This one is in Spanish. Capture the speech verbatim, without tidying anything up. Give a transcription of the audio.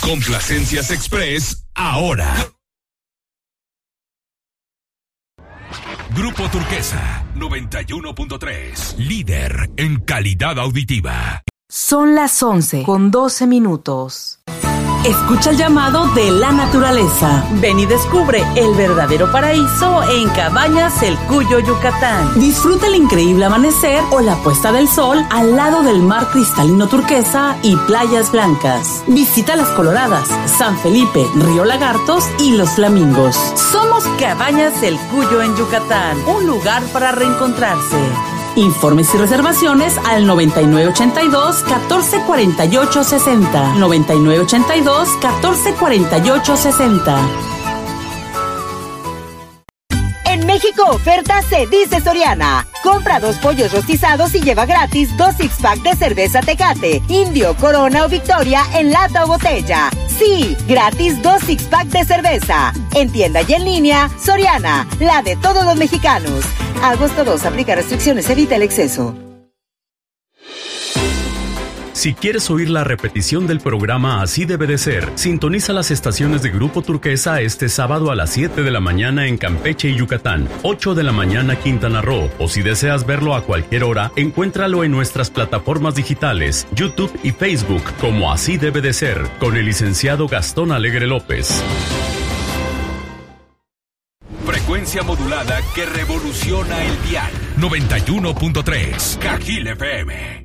Complacencias Express, ahora. Grupo Turquesa, noventa y uno punto tres. Líder en calidad auditiva. Son las once con doce minutos. Escucha el llamado de la naturaleza. Ven y descubre el verdadero paraíso en Cabañas El Cuyo, Yucatán. Disfruta el increíble amanecer o la puesta del sol al lado del mar cristalino turquesa y playas blancas. Visita Las Coloradas, San Felipe, Río Lagartos y Los Flamingos. Somos Cabañas El Cuyo en Yucatán, un lugar para reencontrarse. Informes y reservaciones al noventa y nueve ochenta y dos, catorce cuarenta y ocho sesenta. noventa y nueve ochenta y dos, catorce cuarenta y ocho sesenta. En México, oferta se dice Soriana. Compra dos pollos rostizados y lleva gratis dos six-pack de cerveza Tecate, Indio, Corona o Victoria en lata o botella. Sí, gratis dos six-pack de cerveza. En tienda y en línea, Soriana, la de todos los mexicanos. Agosto dos, aplica restricciones, evita el exceso. Si quieres oír la repetición del programa Así Debe de Ser, sintoniza las estaciones de Grupo Turquesa este sábado a las siete de la mañana en Campeche y Yucatán, ocho de la mañana Quintana Roo, o si deseas verlo a cualquier hora, encuéntralo en nuestras plataformas digitales, YouTube y Facebook, como Así Debe de Ser, con el licenciado Gastón Alegre López. Frecuencia modulada que revoluciona el dial. noventa y uno punto tres, Cajil F M.